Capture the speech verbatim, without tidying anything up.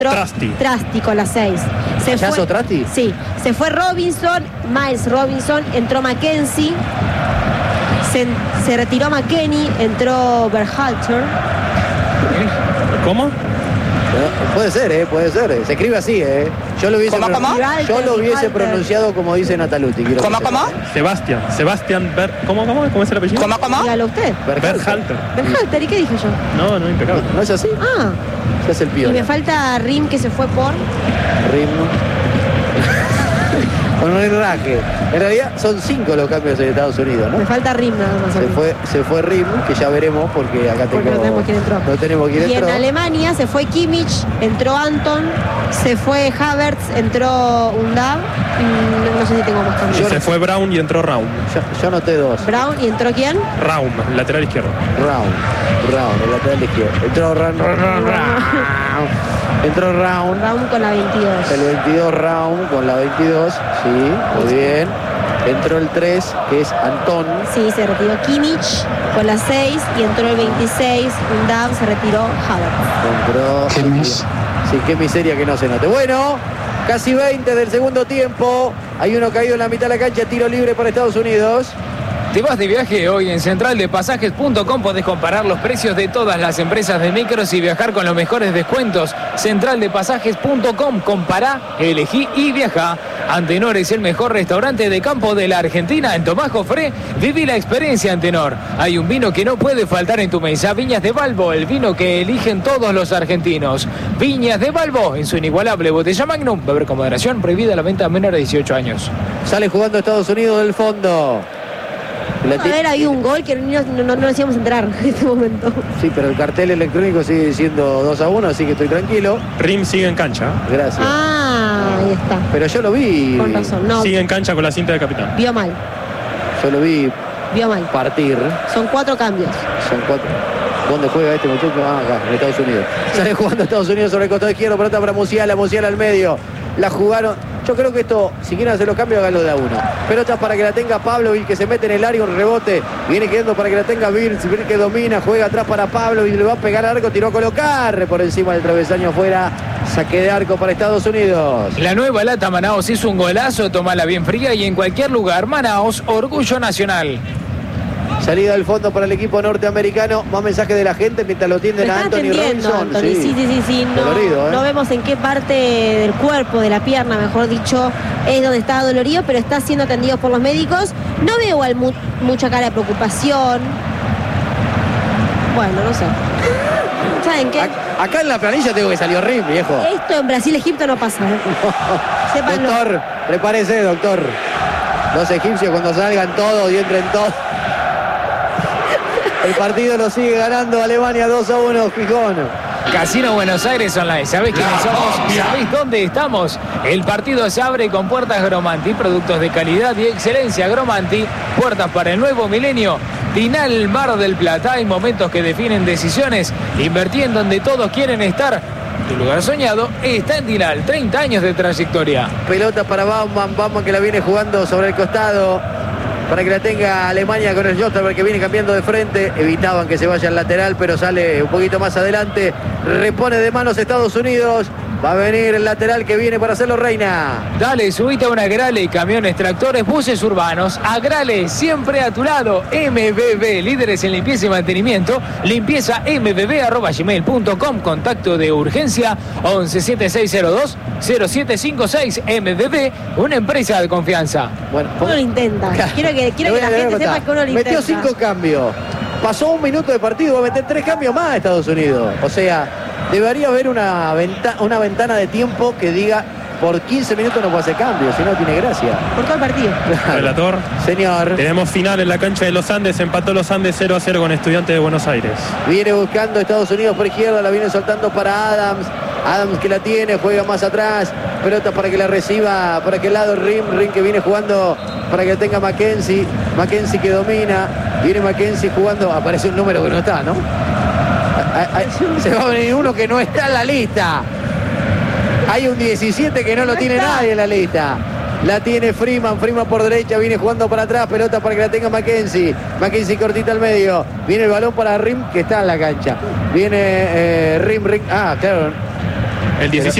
Trasti. Trasti con la seis. Se ¿Payaso fue, Trasti? Sí. Se fue Robinson, Miles Robinson, entró Mackenzie. Se, se retiró McKennie, entró Berhalter. ¿Cómo? No, puede ser, ¿eh? Puede ser. Se escribe así, ¿eh? Yo lo hubiese, ¿Cómo, pro- cómo? Yo lo hubiese Walter. pronunciado como dice Nataluti. quiero ¿Cómo, que cómo? sepa. Sebastián. Sebastián Ber... ¿Cómo, cómo? ¿Cómo es el apellido? ¿Cómo, cómo? Dígalo usted. Berhalter. Berhalter, ¿y qué dije yo? No, no, impecable. ¿No es así? Ah, Se hace el y pío. me falta Rim, que se fue por... Ritmo. Con un raje. En realidad son cinco los cambios en Estados Unidos, Me ¿no? falta Rim nada más. Se fue, se fue Rim, que ya veremos porque acá Porque tengo, no tenemos quién entró. No tenemos quién Y en entró. Alemania se fue Kimmich, entró Anton, se fue Havertz, entró Undav. Mm, No sé si tengo más cambios. Se fue Brown y entró Raum. Yo, yo anoté dos. Brown, ¿y entró quién? Raum, lateral izquierdo. Round. Round, el lateral izquierdo. Entró Round. Entró Round. Brown con la veintidós. El veintidós Round con la veintidós. Sí, muy bien. Entró el tres, que es Antón. Sí, se retiró Kimmich con la seis y entró el veintiséis. Undav, se retiró Havertz. Entró. Qué mis- Sí, qué miseria que no se note. Bueno, casi veinte del segundo tiempo. Hay uno caído en la mitad de la cancha. Tiro libre para Estados Unidos. ¿Te vas de viaje? Hoy en central de pasajes punto com podés comparar los precios de todas las empresas de micros y viajar con los mejores descuentos. central de pasajes punto com, compará, elegí y viaja. Antenor es el mejor restaurante de campo de la Argentina. En Tomás Jofré, viví la experiencia Antenor. Hay un vino que no puede faltar en tu mesa. Viñas de Balbo, el vino que eligen todos los argentinos. Viñas de Balbo, en su inigualable botella Magnum. Beber con moderación, prohibida la venta a menores de dieciocho años. Sale jugando Estados Unidos del fondo. La A ti- ver, había un gol que no, no, no nos íbamos a entrar en este momento. Sí, pero el cartel electrónico sigue siendo dos a uno, así que estoy tranquilo. Rim sigue en cancha. Gracias. Ah, ahí está. Pero yo lo vi. Con razón. No, Sigue en cancha con la cinta de capitán. vio mal. Yo lo vi Vio mal. partir. Son cuatro cambios. Son cuatro. ¿Dónde juega este muchacho? Ah, acá, en Estados Unidos. Sale jugando Estados Unidos sobre el costado izquierdo, pelota para Musiala, Musiala al medio. La jugaron. Yo creo que esto, si quieren hacer los cambios, háganlo de a uno. Pelotas para que la tenga Pavlovic, que se mete en el área, un rebote. Viene quedando para que la tenga Virz, Virz que domina, juega atrás para Pavlovic, le va a pegar al arco, tiró a colocar por encima del travesaño afuera. Saque de arco para Estados Unidos. La nueva lata Manaos es un golazo, tomala bien fría y en cualquier lugar. Manaos, orgullo nacional. Salida del fondo para el equipo norteamericano. Más mensaje de la gente mientras lo Me tienden a están Anthony atendiendo, Robinson. Anthony. Sí, sí, sí, sí. No, Dolorido, ¿eh? no vemos en qué parte del cuerpo, de la pierna, mejor dicho, es donde está dolorido, pero está siendo atendido por los médicos. No veo igual mu- mucha cara de preocupación. Bueno, no sé. ¿Saben qué? Ac- Acá en la planilla tengo que salir horrible, viejo. Esto en Brasil, Egipto no pasa. ¿eh? Sépanlo. Doctor, prepárese, doctor. Los egipcios cuando salgan todos y entren todos. El partido lo sigue ganando Alemania dos a uno, Gijón. Casino Buenos Aires Online. ¿Sabés quiénes somos? ¿Sabés dónde estamos? El partido se abre con puertas Gromanti, productos de calidad y excelencia. Gromanti, puertas para el nuevo milenio. Dinal Mar del Plata. Hay momentos que definen decisiones. Invertí en donde todos quieren estar. Tu lugar soñado está en Dinal. treinta años de trayectoria. Pelota para Baumann, Baumann que la viene jugando sobre el costado. Para que la tenga Alemania con el Josterberg que viene cambiando de frente. Evitaban que se vaya al lateral, pero sale un poquito más adelante. Repone de manos Estados Unidos. Va a venir el lateral que viene para hacerlo reina. Dale, subite a una Agrale, camiones, tractores, buses urbanos. Agrale, siempre a tu lado. M B B, líderes en limpieza y mantenimiento. Limpieza m b b arroba gmail punto com. Contacto de urgencia once siete seis cero dos cero siete cinco seis. M B B, una empresa de confianza. Bueno, Uno lo intenta. Quiero que, quiero Le que voy la a- le voy gente a sepa contar. que uno lo intenta. Metió cinco cambios. Pasó un minuto de partido, va a meter tres cambios más a Estados Unidos. O sea, debería haber una, venta- una ventana de tiempo que diga por quince minutos no puede hacer cambios, si no tiene gracia. Por todo el partido. Relator. Señor, Tenemos final en la cancha de los Andes. Empató los Andes cero a cero con Estudiantes de Buenos Aires. viene buscando Estados Unidos por izquierda, la viene soltando para Adams. Adams que la tiene, juega más atrás. Pelota para que la reciba por aquel lado Rim. Rim que viene jugando para que tenga Mackenzie. Mackenzie que domina. Viene Mackenzie jugando. Aparece un número que no está, ¿no? A- a- Se va a venir uno que no está en la lista. Hay un diecisiete que no lo tiene nadie en la lista. La tiene Freeman, Freeman por derecha, viene jugando para atrás, pelota para que la tenga Mackenzie. Mackenzie cortita al medio. Viene el balón para Rim que está en la cancha. Viene eh, Rim, Rim. Ah, claro. El diecisiete.